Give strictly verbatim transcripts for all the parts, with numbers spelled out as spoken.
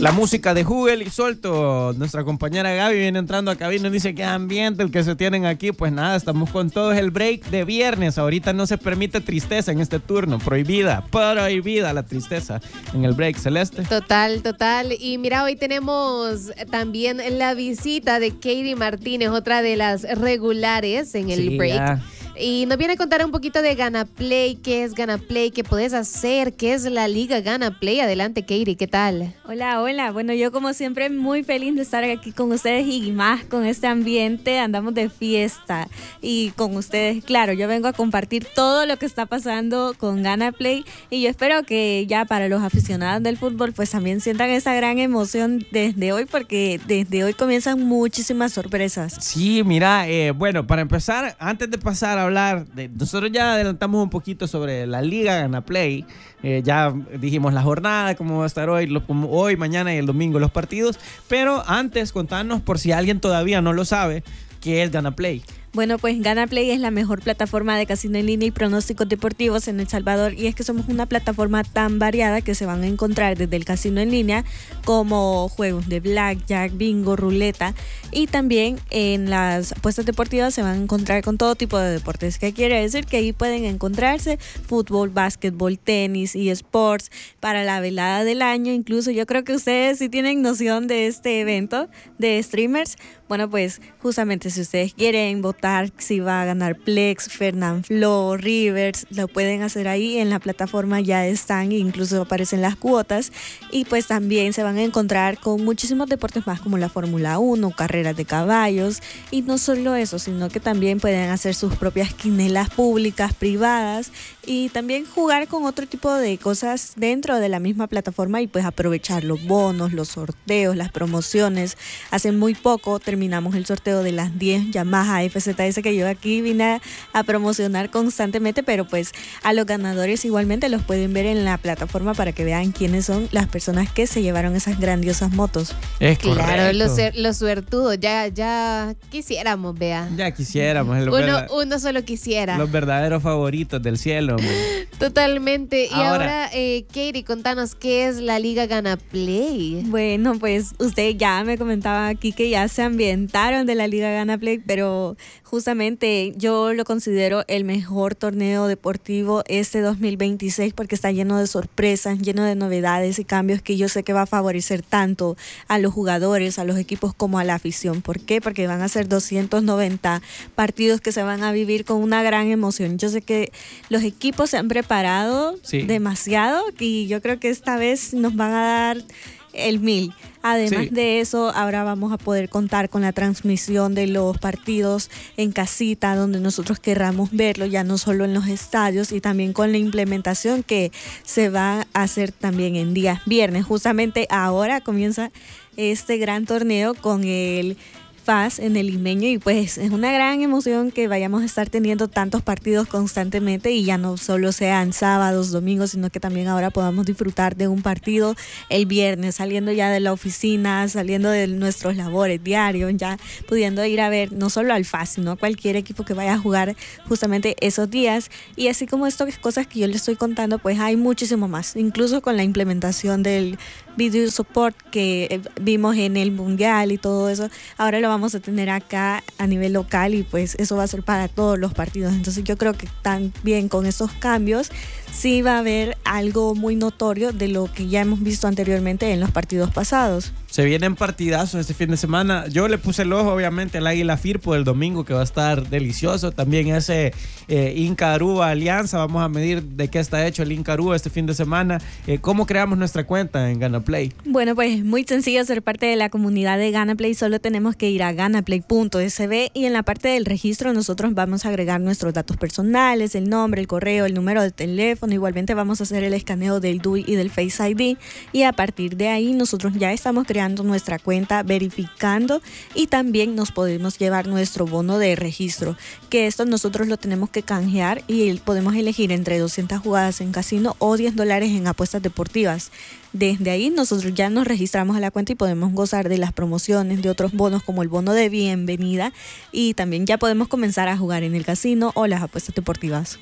La música de Jugel y Solto. Nuestra compañera Gaby viene entrando a cabina y dice qué ambiente el que se tienen aquí. Pues nada, estamos con todo el break de viernes. Ahorita no se permite tristeza en este turno. Prohibida, prohibida la tristeza en el break, Celeste. Total, total. Y mira, hoy tenemos también la visita de Katie Martínez, otra de las regulares en el Sí, break. ya. Y nos viene a contar un poquito de Gana Play, qué es Gana Play, qué puedes hacer, qué es la Liga Gana Play. Adelante, Katie, ¿qué tal? Hola, hola. Bueno, yo como siempre muy feliz de estar aquí con ustedes y más con este ambiente. Andamos de fiesta y con ustedes, claro, yo vengo a compartir todo lo que está pasando con Gana Play y yo espero que ya para los aficionados del fútbol pues también sientan esa gran emoción desde hoy, porque desde hoy comienzan muchísimas sorpresas. Sí, mira, eh, bueno, para empezar, antes de pasar a hablar, de, nosotros ya adelantamos un poquito sobre la Liga Gana Play. Eh, ya dijimos la jornada, cómo va a estar hoy, lo, como hoy, mañana y el domingo los partidos. Pero antes, contanos, por si alguien todavía no lo sabe, ¿qué es Gana Play? Bueno, pues Gana Play es la mejor plataforma de casino en línea y pronósticos deportivos en El Salvador, y es que somos una plataforma tan variada que se van a encontrar desde el casino en línea como juegos de blackjack, bingo, ruleta, y también en las apuestas deportivas se van a encontrar con todo tipo de deportes. ¿Qué quiere decir? Que ahí pueden encontrarse fútbol, básquetbol, tenis y sports para la velada del año. Incluso yo creo que ustedes sí tienen noción de este evento de streamers. Bueno, pues justamente si ustedes quieren votar si va a ganar Plex, Fernanfloo, Rivers, lo pueden hacer ahí en la plataforma, ya están, incluso aparecen las cuotas, y pues también se van a encontrar con muchísimos deportes más como la Fórmula uno, carreras de caballos, y no solo eso, sino que también pueden hacer sus propias quinelas públicas, privadas, y también jugar con otro tipo de cosas dentro de la misma plataforma y pues aprovechar los bonos, los sorteos, las promociones. Hace muy poco terminamos el sorteo de las diez Yamaha F Z S que yo aquí vine a, a promocionar constantemente, pero pues a los ganadores igualmente los pueden ver en la plataforma para que vean quiénes son las personas que se llevaron esas grandiosas motos. Es Claro, correcto. los, los suertudos, ya, ya quisiéramos, vea. Ya quisiéramos. Los, Uno, verdad- uno solo quisiera. los verdaderos favoritos del cielo, hombre. Totalmente. Y Ahora- ahora, eh, Katie, contanos qué es la Liga Gana Play. Bueno, pues usted ya me comentaba aquí que ya se ambientaron de la Liga Gana Play, pero justamente yo lo considero el mejor torneo deportivo este dos mil veintiséis porque está lleno de sorpresas, lleno de novedades y cambios que yo sé que va a favorecer tanto a los jugadores, a los equipos como a la afición. ¿Por qué? Porque van a ser doscientos noventa partidos que se van a vivir con una gran emoción. Yo sé que los equipos se han preparado Sí. demasiado y yo creo que esta vez nos van a dar el mil. Además Sí. de eso, ahora vamos a poder contar con la transmisión de los partidos en casita, donde nosotros querramos verlo, ya no solo en los estadios, y también con la implementación que se va a hacer también en días viernes. Justamente ahora comienza este gran torneo con el F A S en el Limeño, y pues es una gran emoción que vayamos a estar teniendo tantos partidos constantemente y ya no solo sean sábados, domingos, sino que también ahora podamos disfrutar de un partido el viernes, saliendo ya de la oficina, saliendo de nuestros labores diarios, ya pudiendo ir a ver no solo al F A S, sino a cualquier equipo que vaya a jugar justamente esos días. Y así como estas cosas que yo les estoy contando, pues hay muchísimo más, incluso con la implementación del video support que vimos en el mundial y todo eso, ahora lo vamos a tener acá a nivel local, y pues eso va a ser para todos los partidos. Entonces yo creo que también con esos cambios sí va a haber algo muy notorio de lo que ya hemos visto anteriormente en los partidos pasados. Se vienen partidazos este fin de semana. Yo le puse el ojo, obviamente, al Águila Firpo del domingo, que va a estar delicioso. También ese eh, Inca Aruba Alianza. Vamos a medir de qué está hecho el Inca Aruba este fin de semana. Eh, ¿Cómo creamos nuestra cuenta en Gana Play? Bueno, pues es muy sencillo ser parte de la comunidad de Gana Play. Solo tenemos que ir a ganaplay punto s b, y en la parte del registro nosotros vamos a agregar nuestros datos personales, el nombre, el correo, el número de teléfono. Igualmente vamos a hacer el escaneo del D U I y del Face I D, y a partir de ahí nosotros ya estamos creando nuestra cuenta, verificando, y también nos podemos llevar nuestro bono de registro, que esto nosotros lo tenemos que canjear y podemos elegir entre doscientas jugadas en casino o diez dólares en apuestas deportivas. Desde ahí nosotros ya nos registramos a la cuenta y podemos gozar de las promociones, de otros bonos como el bono de bienvenida, y también ya podemos comenzar a jugar en el casino o las apuestas deportivas.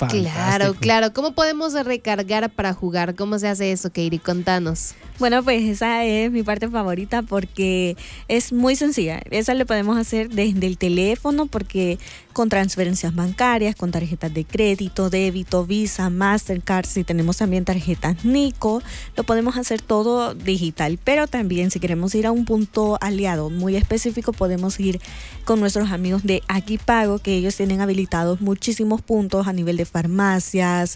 Claro, claro. ¿Cómo podemos recargar para jugar? ¿Cómo se hace eso, Katie? Contanos. Bueno, pues esa es mi parte favorita porque es muy sencilla. Esa lo podemos hacer desde el teléfono porque con transferencias bancarias, con tarjetas de crédito, débito, Visa, Mastercard, si tenemos también tarjetas Nico, lo podemos hacer todo digital. Pero también si queremos ir a un punto aliado muy específico, podemos ir con nuestros amigos de Aquipago, que ellos tienen habilitados muchísimos puntos a nivel de farmacias,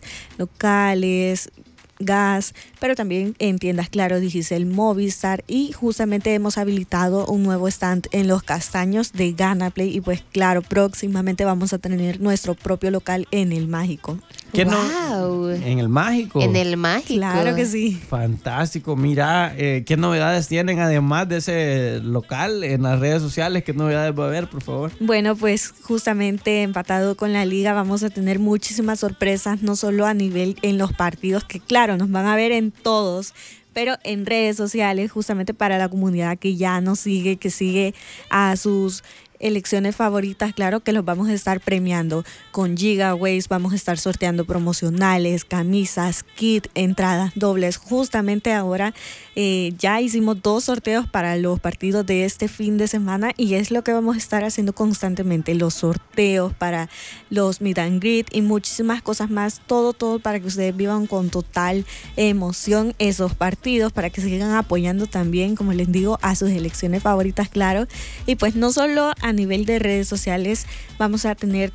locales, gas, pero también en tiendas Claro, Digicel, Movistar, y justamente hemos habilitado un nuevo stand en Los Castaños de GanaPlay y pues claro, próximamente vamos a tener nuestro propio local en El Mágico. ¿Qué Wow. no? ¿En El Mágico? En El Mágico. Claro que sí. Fantástico. Mira, eh, ¿qué novedades tienen además de ese local en las redes sociales? ¿Qué novedades va a haber, por favor? Bueno, pues justamente empatado con la liga vamos a tener muchísimas sorpresas, no solo a nivel en los partidos, que claro, nos van a ver en todos, pero en redes sociales, justamente para la comunidad que ya nos sigue, que sigue a sus elecciones favoritas, claro que los vamos a estar premiando con giveaways, vamos a estar sorteando promocionales, camisas, kit, entradas dobles. Justamente ahora eh, ya hicimos dos sorteos para los partidos de este fin de semana y es lo que vamos a estar haciendo constantemente, los sorteos para los meet and greet y muchísimas cosas más, todo, todo para que ustedes vivan con total emoción esos partidos, para que sigan apoyando también, como les digo, a sus elecciones favoritas, claro. Y pues no solo a nivel de redes sociales vamos a tener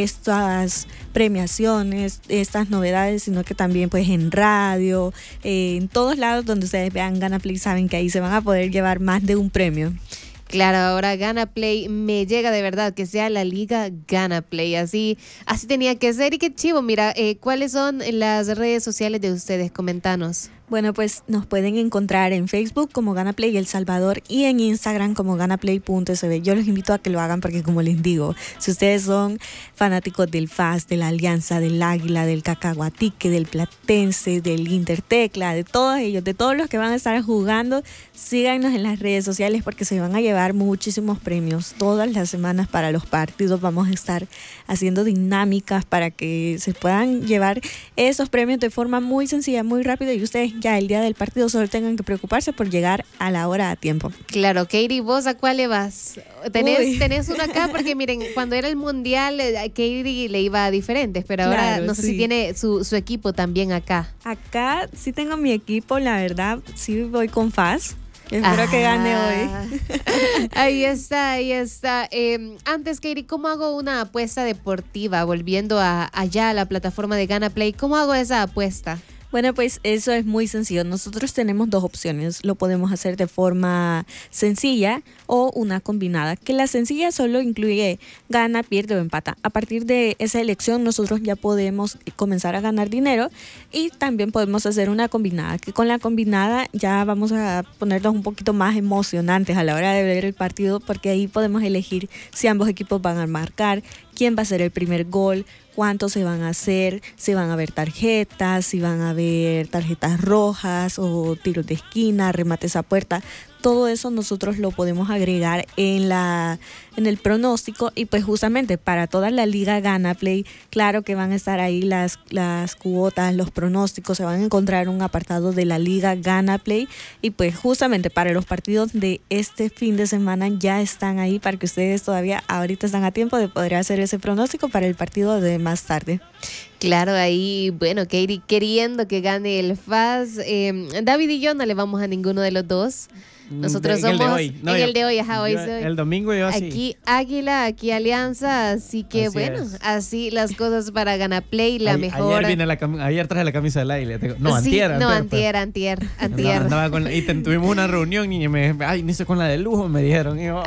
estas premiaciones, estas novedades, sino que también pues en radio, eh, en todos lados donde ustedes vean GanaPlay, saben que ahí se van a poder llevar más de un premio. Claro, ahora GanaPlay me llega de verdad que sea la liga GanaPlay, así, así tenía que ser. Y qué chivo, mira, eh, ¿cuáles son las redes sociales de ustedes? Comentanos. Bueno, pues nos pueden encontrar en Facebook como GanaPlay El Salvador y en Instagram como ganaplay punto s b. Yo los invito a que lo hagan porque, como les digo, si ustedes son fanáticos del F A S, de la Alianza, del Águila, del Cacahuatique, del Platense, del Intertecla, de todos ellos, de todos los que van a estar jugando, síganos en las redes sociales porque se van a llevar muchísimos premios. Todas las semanas para los partidos vamos a estar haciendo dinámicas para que se puedan llevar esos premios de forma muy sencilla, muy rápida, y ustedes ya el día del partido solo tengan que preocuparse por llegar a la hora a tiempo. Claro, Katie, ¿vos a cuál le vas? ¿Tenés, tenés uno acá? Porque miren, cuando era el Mundial, a Katie le iba a diferentes, pero ahora Claro, no sé sí. si tiene su, su equipo también acá. Acá sí tengo mi equipo, la verdad, sí voy con F A S. Espero ah. que gane hoy. Ahí está, ahí está. Eh, antes, Katie, ¿cómo hago una apuesta deportiva? Volviendo a, allá a la plataforma de GanaPlay, ¿cómo hago esa apuesta? Bueno, pues eso es muy sencillo. Nosotros tenemos dos opciones. Lo podemos hacer de forma sencilla o una combinada. Que la sencilla solo incluye gana, pierde o empata. A partir de esa elección nosotros ya podemos comenzar a ganar dinero y también podemos hacer una combinada. Que con la combinada ya vamos a ponernos un poquito más emocionantes a la hora de ver el partido porque ahí podemos elegir si ambos equipos van a marcar, quién va a ser el primer gol, cuántos se van a hacer, si van a ver tarjetas, si van a ver tarjetas rojas o tiros de esquina, remates a puerta. Todo eso nosotros lo podemos agregar en la en el pronóstico y pues justamente para toda la liga GanaPlay, claro que van a estar ahí las, las cuotas, los pronósticos, se van a encontrar un apartado de la liga GanaPlay y pues justamente para los partidos de este fin de semana ya están ahí para que ustedes todavía ahorita están a tiempo de poder hacer ese pronóstico para el partido de más tarde. Claro, ahí, bueno, Katie queriendo que gane el F A S. Eh, David y yo no le vamos a ninguno de los dos. Nosotros en somos el de hoy. No, en yo, el de hoy, ajá, hoy yo, soy. El domingo yo sí. Aquí Águila, aquí Alianza, así que así bueno, es. Así las cosas para GanaPlay, la A, mejor. Ayer, vine la cam- ayer traje la camisa del Águila. No, sí, antier. No, antier, antier, pues. antier, antier. No, andaba con, y te, tuvimos una reunión y me ay, ni sé con la de lujo, me dijeron. Y yo,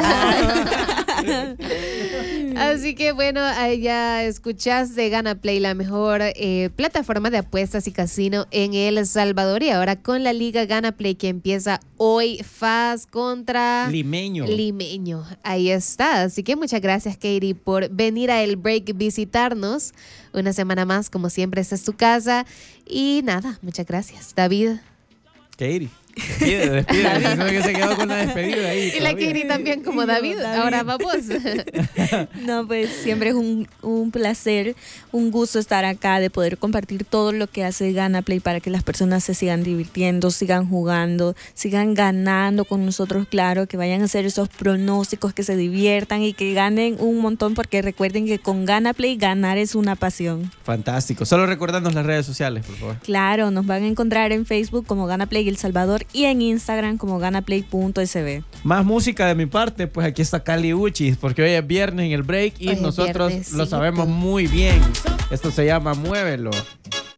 ah. Así que bueno, ahí ya escuchaste GanaPlay, la mejor eh, plataforma de apuestas y casino en El Salvador. Y ahora con la liga GanaPlay que empieza hoy, F A S contra Limeño. Limeño. Ahí está. Así que muchas gracias, Katie, por venir a El Break, visitarnos una semana más. Como siempre, esta es tu casa. Y nada, muchas gracias. David. Katie. Despide, despide. Diciendo que se quedó con la despedida ahí. Y la todavía. Kiri también como David. David. Ahora vamos. No, pues siempre es un, un placer, un gusto estar acá, de poder compartir todo lo que hace GanaPlay para que las personas se sigan divirtiendo, sigan jugando, sigan ganando con nosotros, claro, que vayan a hacer esos pronósticos, que se diviertan y que ganen un montón, porque recuerden que con GanaPlay ganar es una pasión. Fantástico. Solo recordarnos las redes sociales, por favor. Claro, nos van a encontrar en Facebook como GanaPlay El Salvador y en Instagram como ganaplay punto s b. Más música de mi parte, pues aquí está Kali Uchis, porque hoy es viernes en el break y Hoy es nosotros lo viernesito. sabemos muy bien. Esto se llama Muévelo.